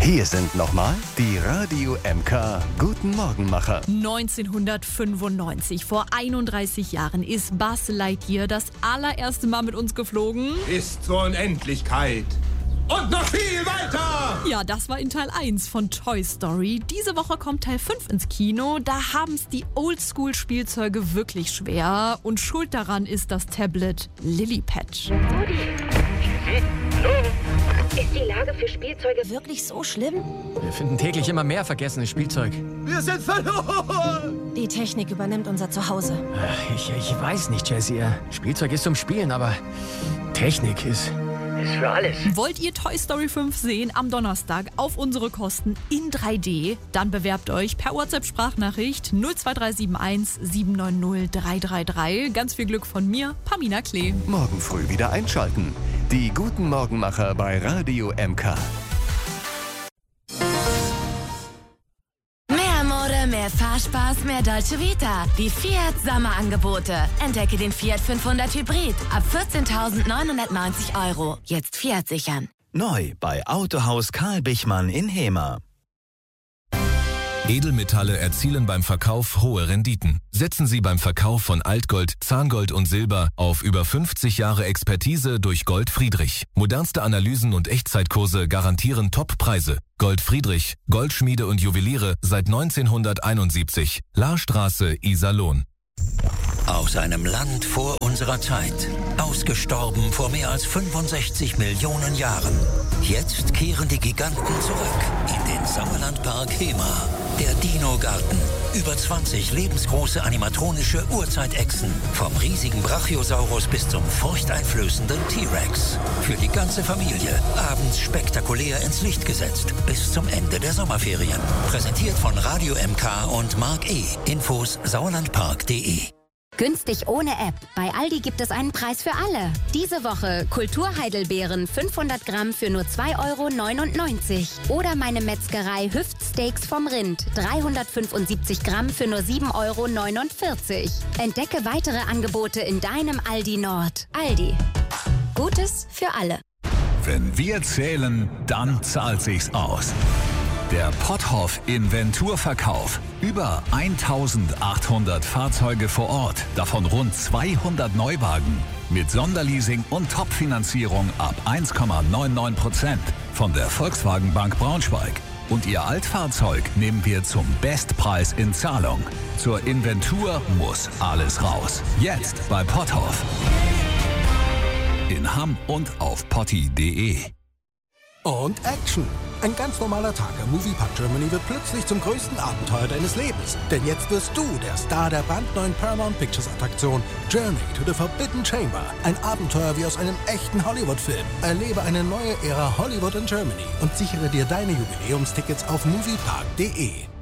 Hier sind nochmal die Radio MK Guten Morgenmacher. 1995, vor 31 Jahren, ist Buzz Lightyear das allererste Mal mit uns geflogen. Bis zur Unendlichkeit. Und noch viel weiter! Ja, das war in Teil 1 von Toy Story. Diese Woche kommt Teil 5 ins Kino. Da haben's die Oldschool-Spielzeuge wirklich schwer. Und schuld daran ist das Tablet Lillipad. Ist die Lage für Spielzeuge wirklich so schlimm? Wir finden täglich immer mehr vergessenes Spielzeug. Wir sind verloren! Die Technik übernimmt unser Zuhause. Ich weiß nicht, Jessie. Spielzeug ist zum Spielen, aber Technik ist für alles. Wollt ihr Toy Story 5 sehen am Donnerstag auf unsere Kosten in 3D? Dann bewerbt euch per WhatsApp-Sprachnachricht 02371 790 333. Ganz viel Glück von mir, Pamina Klee. Morgen früh wieder einschalten. Die Guten Morgenmacher bei Radio MK. Mehr Mode, mehr Fahrspaß, mehr Dolce Vita. Die Fiat Sommerangebote. Entdecke den Fiat 500 Hybrid ab 14.990 €. Jetzt Fiat sichern. Neu bei Autohaus Karl Bichmann in Hemer. Edelmetalle erzielen beim Verkauf hohe Renditen. Setzen Sie beim Verkauf von Altgold, Zahngold und Silber auf über 50 Jahre Expertise durch Gold Friedrich. Modernste Analysen und Echtzeitkurse garantieren Top-Preise. Gold Friedrich, Goldschmiede und Juweliere seit 1971. Lahrstraße, Iserlohn. Aus einem Land vor unserer Zeit. Ausgestorben vor mehr als 65 Millionen Jahren. Jetzt kehren die Giganten zurück in den Sauerlandpark Hemer. Der Dino-Garten. Über 20 lebensgroße animatronische Urzeitechsen. Vom riesigen Brachiosaurus bis zum furchteinflößenden T-Rex. Für die ganze Familie. Abends spektakulär ins Licht gesetzt. Bis zum Ende der Sommerferien. Präsentiert von Radio MK und Mark E. Infos sauerlandpark.de. Günstig ohne App. Bei Aldi gibt es einen Preis für alle. Diese Woche Kulturheidelbeeren 500 Gramm für nur 2,99 €. Oder meine Metzgerei Hüftsteaks vom Rind 375 Gramm für nur 7,49 €. Entdecke weitere Angebote in deinem Aldi Nord. Aldi. Gutes für alle. Wenn wir zählen, dann zahlt sich's aus. Der Potthoff Inventurverkauf. Über 1800 Fahrzeuge vor Ort, davon rund 200 Neuwagen. Mit Sonderleasing und Topfinanzierung ab 1,99% von der Volkswagen Bank Braunschweig. Und Ihr Altfahrzeug nehmen wir zum Bestpreis in Zahlung. Zur Inventur muss alles raus. Jetzt bei Potthoff. In Hamm und auf potti.de. Und Action! Ein ganz normaler Tag am Moviepark Germany wird plötzlich zum größten Abenteuer deines Lebens. Denn jetzt wirst du der Star der brandneuen Paramount Pictures Attraktion Journey to the Forbidden Chamber. Ein Abenteuer wie aus einem echten Hollywood-Film. Erlebe eine neue Ära Hollywood in Germany und sichere dir deine Jubiläumstickets auf moviepark.de.